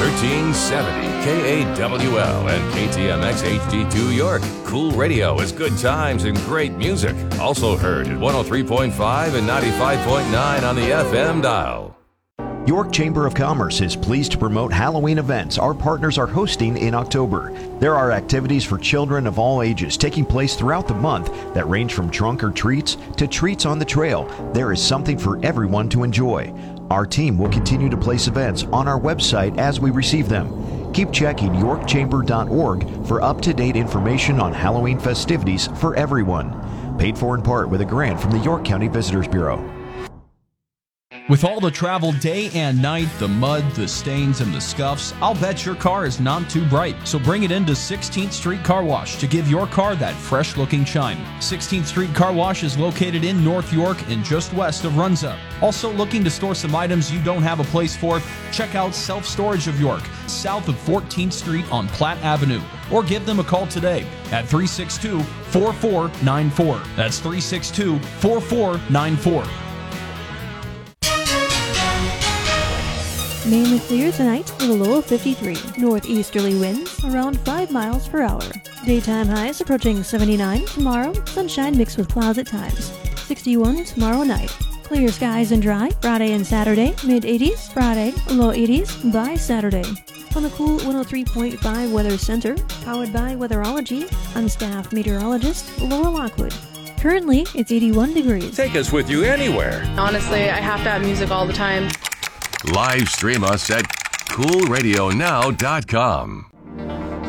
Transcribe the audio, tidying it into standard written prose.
1370 KAWL and KTMX HD2 York. Cool radio is good times and great music. Also heard at 103.5 and 95.9 on the FM dial. York Chamber of Commerce is pleased to promote Halloween events our partners are hosting in October. There are activities for children of all ages taking place throughout the month that range from trunk or treats to treats on the trail. There is something for everyone to enjoy. Our team will continue to place events on our website as we receive them. Keep checking yorkchamber.org for up-to-date information on Halloween festivities for everyone. Paid for in part with a grant from the York County Visitors Bureau. With all the travel day and night, the mud, the stains, and the scuffs, I'll bet your car is not too bright. So bring it into 16th Street Car Wash to give your car that fresh-looking shine. 16th Street Car Wash is located in North York and just west of Runza. Also looking to store some items you don't have a place for? Check out Self Storage of York, south of 14th Street on Platt Avenue. Or give them a call today at 362-4494. That's 362-4494. Mainly clear tonight with a low of 53. Northeasterly winds around 5 miles per hour. Daytime highs approaching 79 tomorrow. Sunshine mixed with clouds at times. 61 tomorrow night. Clear skies and dry Friday and Saturday. Mid-80s Friday. Low 80s by Saturday. From the Cool 103.5 Weather Center, powered by Weatherology, I'm staff meteorologist Laura Lockwood. Currently, it's 81 degrees. Take us with you anywhere. Honestly, I have to have music all the time. Live stream us at coolradionow.com.